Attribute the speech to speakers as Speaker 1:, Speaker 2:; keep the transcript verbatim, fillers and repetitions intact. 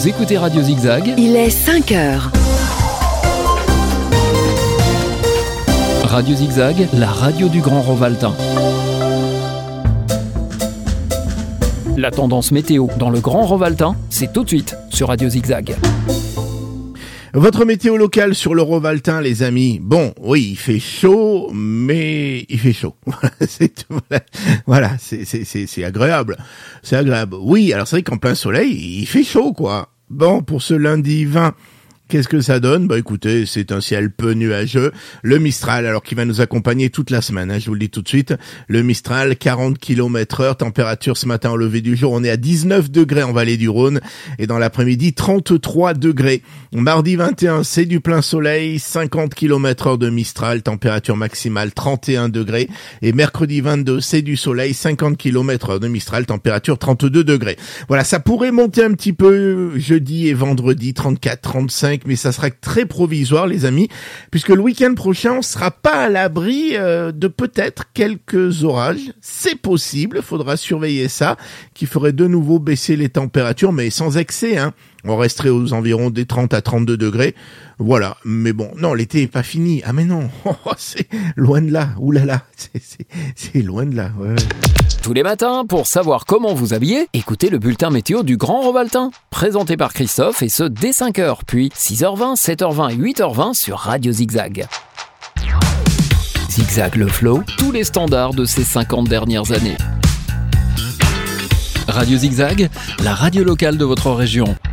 Speaker 1: Vous écoutez Radio Zigzag.
Speaker 2: Il est cinq heures.
Speaker 1: Radio Zigzag, la radio du Grand Rovaltain. La tendance météo dans le Grand Rovaltain, c'est tout de suite sur Radio Zigzag.
Speaker 3: Votre météo locale sur le Rovaltain, les amis. Bon, oui, il fait chaud, mais il fait chaud. c'est, voilà, c'est, c'est, c'est, c'est agréable. C'est agréable. Oui, alors c'est vrai qu'en plein soleil, il fait chaud, quoi. Bon, pour ce lundi vingt, qu'est-ce que ça donne? Bah écoutez, c'est un ciel peu nuageux. Le Mistral, alors qui va nous accompagner toute la semaine, hein, je vous le dis tout de suite. Le Mistral, quarante kilomètres heure, température ce matin au lever du jour, on est à dix-neuf degrés en vallée du Rhône. Et dans l'après-midi, trente-trois degrés. Mardi vingt et un, c'est du plein soleil, cinquante kilomètres heure de Mistral, température maximale trente et un degrés. Et mercredi vingt-deux, c'est du soleil, cinquante kilomètres heure de Mistral, température trente-deux degrés. Voilà, ça pourrait monter un petit peu jeudi et vendredi, trente-quatre, trente-cinq, mais ça sera très provisoire, les amis, puisque le week-end prochain, on sera pas à l'abri euh, de peut-être quelques orages. C'est possible, faudra surveiller ça, qui ferait de nouveau baisser les températures, mais sans excès, hein. On resterait aux environs des trente à trente-deux degrés. Voilà. Mais bon, non, l'été est pas fini. Ah mais non, c'est loin de là. Ouh là là, c'est, c'est, c'est loin de là. Ouais, ouais.
Speaker 1: Tous les matins, pour savoir comment vous habiller, écoutez le bulletin météo du Grand Rovaltain, présenté par Christophe, et ce dès cinq heures, puis six heures vingt, sept heures vingt et huit heures vingt sur Radio Zigzag. Zigzag le flow, tous les standards de ces cinquante dernières années. Radio Zigzag, la radio locale de votre région.